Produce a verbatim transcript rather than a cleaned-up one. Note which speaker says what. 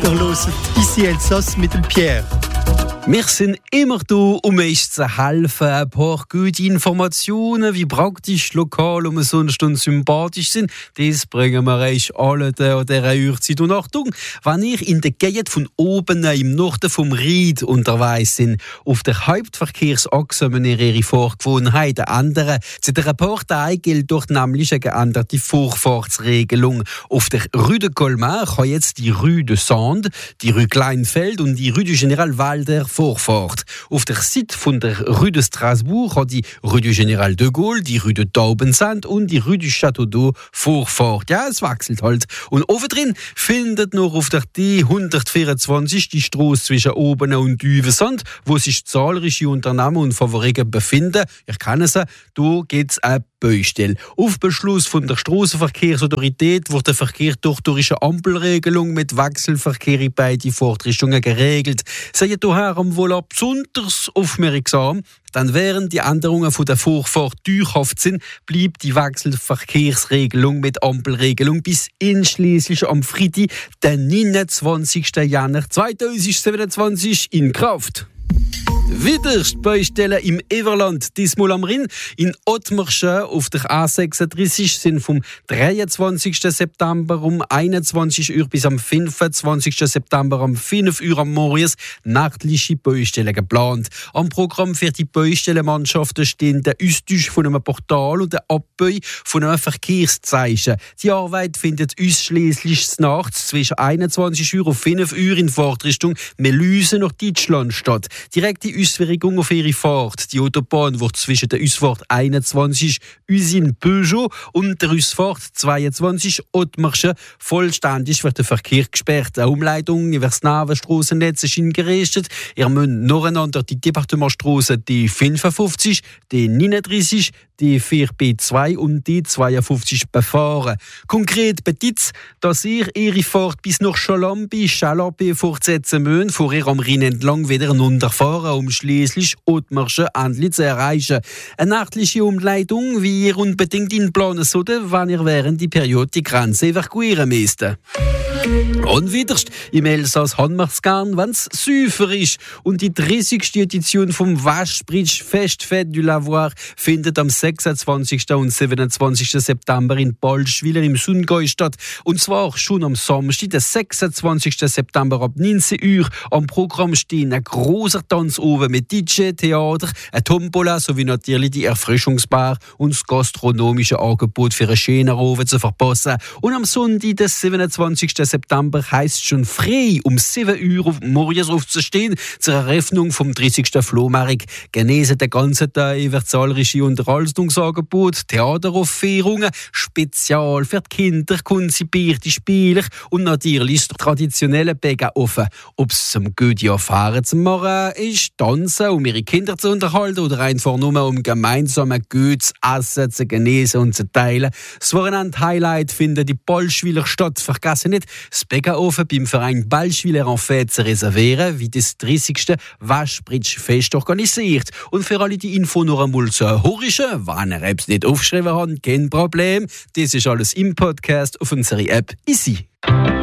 Speaker 1: Der hört «Ici Elsass» mit dem Pierre.
Speaker 2: Wir sind immer da, um euch zu helfen. Ein paar gute Informationen, wie praktisch, lokal und sonst und sympathisch sind. Das bringen wir euch alle an dieser Uhrzeit. Und Achtung, wenn ihr in der Gegend von oben im Norden vom Rhein unterwegs sind, auf der Hauptverkehrsachse müsst ihr ihre Fahrgewohnheiten ändern. Seit ein paar Tagen gilt dort nämlich eine geänderte Vorfahrtsregelung. Auf der Rue de Colmar kann jetzt die Rue de Sande, die Rue Kleinfeld und die Rue du Général Walder Vorfahrt. Auf der Seite von der Rue de Strasbourg hat die Rue du Général de Gaulle, die Rue de Taubensand und die Rue du Château d'Eau Vorfahrt. Ja, es wechselt halt. Und oben drin findet noch auf der D hundertvierundzwanzig die Strasse zwischen Oben und Düvensand, wo sich zahlreiche Unternehmen und Favoriten befinden. Ich kenne sie. Da gibt es eine Baustelle. Auf Beschluss von der Strassenverkehrsautorität wird der Verkehr durch, durch eine Ampelregelung mit Wechselverkehr in beide Fahrtrichtungen geregelt. Seid daher wohl auch besonders aufmerksam, dann während die Änderungen von der Vorfahrt dauerhaft sind, bleibt die Wechselverkehrsregelung mit Ampelregelung bis einschließlich am Freitag, den neunundzwanzigsten Januar zweitausendsiebenundzwanzig in Kraft. Wieder Baustellen im Everland, diesmal am Rhein. In Ottmarschen auf der A sechsunddreißig sind vom dreiundzwanzigsten September um einundzwanzig Uhr bis am fünfundzwanzigsten September um fünf Uhr am Morgens nachtliche Baustellen geplant. Am Programm für die Baustellenmannschaften stehen der Austausch von einem Portal und der Abbau von einem Verkehrszeichen. Die Arbeit findet ausschließlich nachts zwischen einundzwanzig Uhr und fünf Uhr in Fahrtrichtung Melüse nach Deutschland statt. Direkte Auswirkung auf ihre Fahrt. Die Autobahn wird zwischen der Ausfahrt einundzwanzig Usine Peugeot und der Ausfahrt zweiundzwanzig Ottmarschen vollständig wird der Verkehr gesperrt. Eine Umleitung über das Navenstrassennetz ist gerichtet. Ihr müsst nacheinander die Departementstrassen D fünfundfünfzig, D neununddreißig, D vier B zwei und D zweiundfünfzig befahren. Konkret bedeutet, dass ihr ihre Fahrt bis nach Chalambi, Chalabi fortsetzen müsst, vor ihr am Rhein entlang wieder runterfahren, um schliesslich Ottmarschen endlich zu erreichen. Eine nachtliche Umleitung, wie ihr unbedingt in planen solltet, wenn ihr während die Periode die Grenze evakuieren müsst. Und wiederst, im Elsass haben wir es gern, wenn es süfer ist. Und die dreißigste Edition vom Waschbridge Festfête du Lavoir findet am sechsundzwanzigsten und siebenundzwanzigsten September in Balschwiller im Sundgau statt. Und zwar schon am Samstag, den sechsundzwanzigsten September ab neunzehn Uhr. Am Programm stehen ein großer Tanz oben mit D J, Theater, ein Tombola sowie natürlich die Erfrischungsbar und das gastronomische Angebot für einen schönen Abend zu verpassen. Und am Sonntag, den siebenundzwanzigsten September, heisst schon frei um sieben Uhr auf morgens aufzustehen zur Eröffnung vom dreißigsten Flohmarkt. Genesen den ganzen Tag über zahlreiche Unterhaltungsangebote, Theateraufführungen, Spezial für die Kinder, konzipierte Spiele und natürlich das traditionelle Bäcker offen. Ob es zum guten Erfahren zu machen ist, tanzen, um ihre Kinder zu unterhalten oder einfach nur um gemeinsam gutes Essen zu genießen und zu teilen. Das Wochenend-Highlight findet die Balschwiller statt. Vergessen nicht, das Bäckerofen beim Verein Balschwiller en Fête zu reservieren, wie das dreißigste Waschbridge-Fest organisiert. Und für alle die Info noch einmal zu horchen, wenn ihr es nicht aufgeschrieben habt, kein Problem. Das ist alles im Podcast auf unserer App Easy.